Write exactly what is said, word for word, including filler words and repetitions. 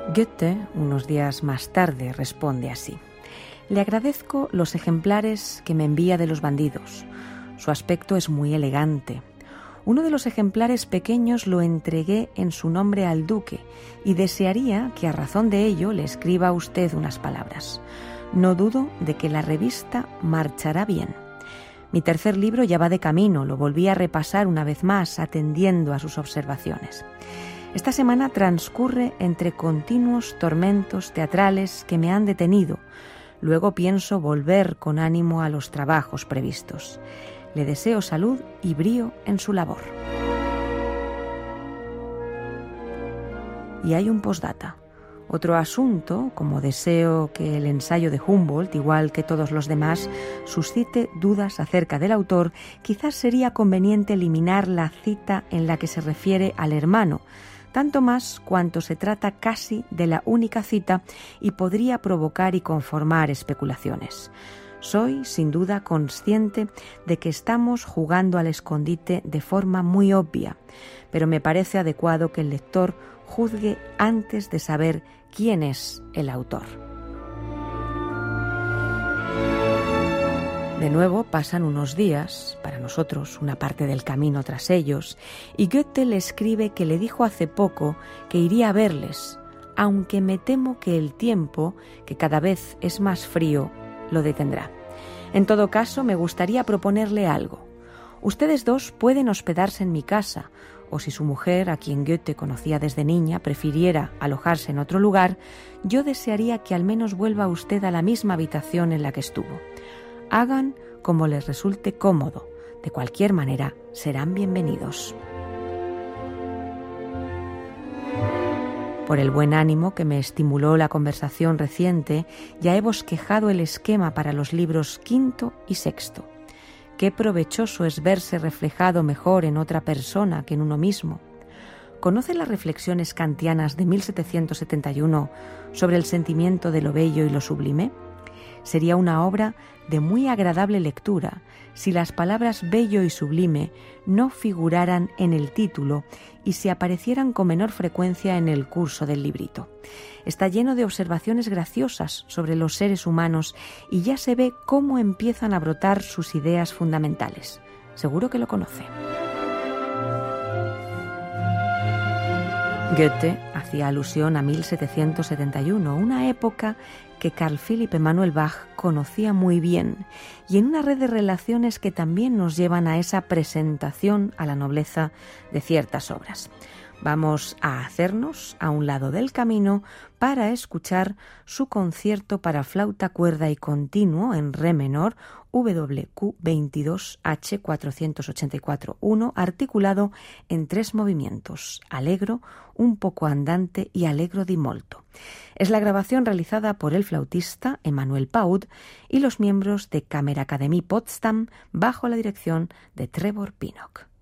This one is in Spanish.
Goethe, unos días más tarde, responde así: «Le agradezco los ejemplares que me envía de los bandidos. Su aspecto es muy elegante. Uno de los ejemplares pequeños lo entregué en su nombre al duque y desearía que a razón de ello le escriba a usted unas palabras. No dudo de que la revista marchará bien. Mi tercer libro ya va de camino, lo volví a repasar una vez más atendiendo a sus observaciones. Esta semana transcurre entre continuos tormentos teatrales que me han detenido. Luego pienso volver con ánimo a los trabajos previstos. Le deseo salud y brío en su labor». Y hay un postdata. Otro asunto, como deseo que el ensayo de Humboldt, igual que todos los demás, suscite dudas acerca del autor, quizás sería conveniente eliminar la cita en la que se refiere al hermano, tanto más cuanto se trata casi de la única cita y podría provocar y conformar especulaciones. Soy, sin duda, consciente de que estamos jugando al escondite de forma muy obvia, pero me parece adecuado que el lector juzgue antes de saber quién es el autor. De nuevo pasan unos días, para nosotros una parte del camino tras ellos, y Goethe le escribe que le dijo hace poco que iría a verles, aunque me temo que el tiempo, que cada vez es más frío, lo detendrá. En todo caso, me gustaría proponerle algo. Ustedes dos pueden hospedarse en mi casa, o si su mujer, a quien Goethe conocía desde niña, prefiriera alojarse en otro lugar, yo desearía que al menos vuelva usted a la misma habitación en la que estuvo. Hagan como les resulte cómodo. De cualquier manera, serán bienvenidos. Por el buen ánimo que me estimuló la conversación reciente, ya he bosquejado el esquema para los libros quinto y sexto. Qué provechoso es verse reflejado mejor en otra persona que en uno mismo. ¿Conoce las reflexiones kantianas de mil setecientos setenta y uno sobre el sentimiento de lo bello y lo sublime? Sería una obra de muy agradable lectura si las palabras bello y sublime no figuraran en el título y si aparecieran con menor frecuencia en el curso del librito. Está lleno de observaciones graciosas sobre los seres humanos y ya se ve cómo empiezan a brotar sus ideas fundamentales. Seguro que lo conoce. Goethe hacía alusión a mil setecientos setenta y uno, una época que Carl Philipp Emanuel Bach conocía muy bien, y en una red de relaciones que también nos llevan a esa presentación a la nobleza de ciertas obras. Vamos a hacernos a un lado del camino para escuchar su concierto para flauta, cuerda y continuo en re menor, W Q veintidós H cuatrocientos ochenta y cuatro uno, articulado en tres movimientos: allegro, un poco andante y allegro di molto. Es la grabación realizada por el flautista Emanuel Paud y los miembros de Kammerakademie Potsdam bajo la dirección de Trebor Pinnock.